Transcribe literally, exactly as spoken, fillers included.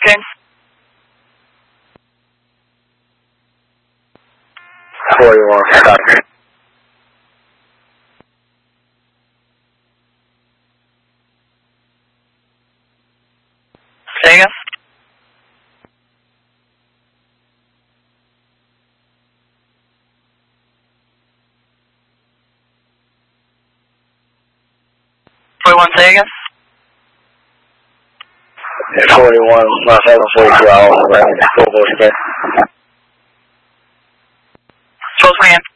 Scoon. forty-one, copy. Say again. forty-one, say again. Yeah, forty-one, my seven forty-two, I'll full voice again. twelve again.